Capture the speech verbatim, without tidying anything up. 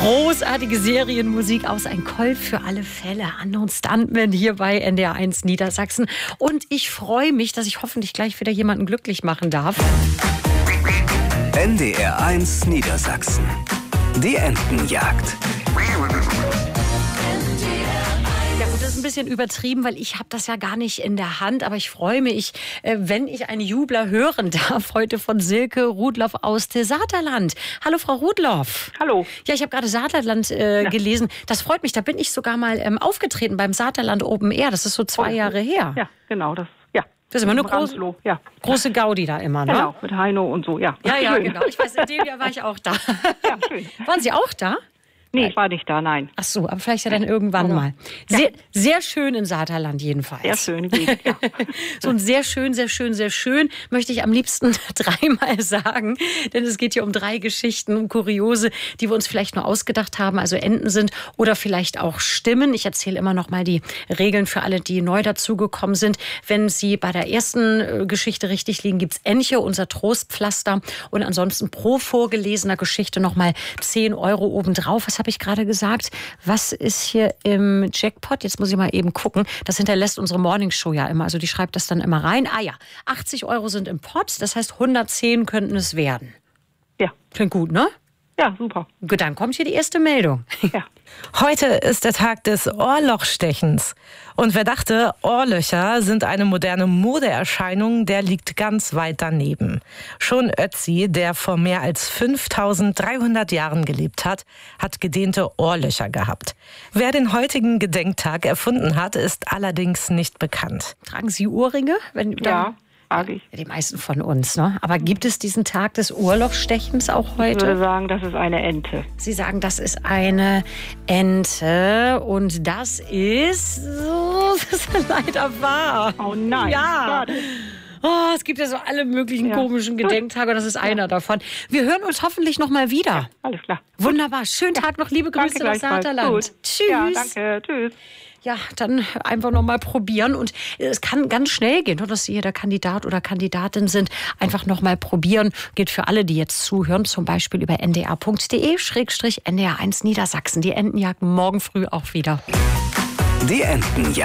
Großartige Serienmusik aus Ein Colt für alle Fälle. Unknown Stuntman hier bei N D R eins Niedersachsen. Und ich freue mich, dass ich hoffentlich gleich wieder jemanden glücklich machen darf. N D R eins Niedersachsen. Die Entenjagd. Ja gut, das ist ein bisschen übertrieben, weil ich habe das ja gar nicht in der Hand. Aber ich freue mich, wenn ich einen Jubler hören darf. Heute von Silke Rudloff aus dem Saterland. Hallo Frau Rudloff. Hallo. Ja, ich habe gerade Saterland äh, ja. gelesen. Das freut mich. Da bin ich sogar mal ähm, aufgetreten beim Saterland Open Air. Das ist so zwei oh, Jahre her. Ja, genau. Das, ja. Das ist immer eine große, ja. große Gaudi da immer, ne? Genau, mit Heino und so, ja. Ja, ja, schön. Genau. Ich weiß, in dem Jahr war ich auch da. Ja, schön. Waren Sie auch da? Nee, ich war nicht da, nein. Ach so, aber vielleicht ja dann irgendwann mal. Sehr, ja. sehr schön in Saterland jedenfalls. Sehr schön, geht, ja. So ein sehr schön, sehr schön, sehr schön, möchte ich am liebsten dreimal sagen. Denn es geht hier um drei Geschichten, um Kuriose, die wir uns vielleicht nur ausgedacht haben, also Enten sind oder vielleicht auch stimmen. Ich erzähle immer noch mal die Regeln für alle, die neu dazugekommen sind. Wenn Sie bei der ersten Geschichte richtig liegen, gibt's Enche, unser Trostpflaster. Und ansonsten pro vorgelesener Geschichte noch mal zehn Euro obendrauf. Was habe ich gerade gesagt? Was ist hier im Jackpot? Jetzt muss ich mal eben gucken. Das hinterlässt unsere Morningshow ja immer. Also die schreibt das dann immer rein. Ah ja, achtzig Euro sind im Pot. Das heißt, hundertzehn könnten es werden. Ja. Klingt gut, ne? Ja, super. Gut, dann kommt hier die erste Meldung. Ja. Heute ist der Tag des Ohrlochstechens. Und wer dachte, Ohrlöcher sind eine moderne Modeerscheinung, der liegt ganz weit daneben. Schon Ötzi, der vor mehr als fünftausenddreihundert Jahren gelebt hat, hat gedehnte Ohrlöcher gehabt. Wer den heutigen Gedenktag erfunden hat, ist allerdings nicht bekannt. Tragen Sie Ohrringe? Wenn, ja. Ich. Die meisten von uns, ne? Aber gibt es diesen Tag des Ohrlochstechens auch heute? Ich würde sagen, das ist eine Ente. Sie sagen, das ist eine Ente und das ist, oh, das ist leider wahr. Oh nein. Ja. Oh, es gibt ja so alle möglichen ja. komischen Gedenktage und das ist ja. einer davon. Wir hören uns hoffentlich noch mal wieder. Ja, alles klar. Wunderbar. Schönen ja. Tag noch. Liebe Grüße nach Saterland. Gut. Tschüss. Ja, danke. Tschüss. Ja, dann einfach noch mal probieren und es kann ganz schnell gehen, dass Sie hier der Kandidat oder Kandidatin sind. Einfach noch mal probieren. Geht für alle, die jetzt zuhören, zum Beispiel über n d r punkt d e schrägstrich n d r eins Niedersachsen. Die Entenjagd morgen früh auch wieder. Die Entenjagd.